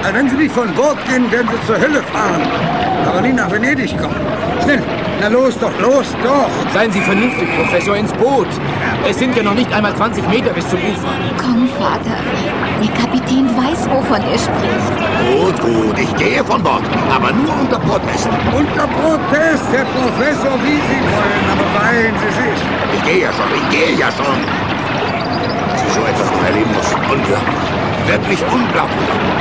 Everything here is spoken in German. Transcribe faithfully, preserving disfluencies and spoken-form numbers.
Also wenn Sie nicht von Bord gehen, werden Sie zur Hölle fahren. Aber nie nach Venedig kommen. Schnell, na los doch, los doch. Seien Sie vernünftig, Professor, ins Boot. Es sind ja noch nicht einmal zwanzig Meter bis zum Ufer. Komm, Vater. Der Kapitän weiß, wovon er spricht. Gut, gut, ich gehe von Bord, aber nur unter Protest. Unter Protest, Herr Professor, wie Sie wollen, aber beeilen Sie sich. Ich gehe ja schon, ich gehe ja schon. Dass ich so etwas noch erleben muss, unglaublich. Wirklich unglaublich.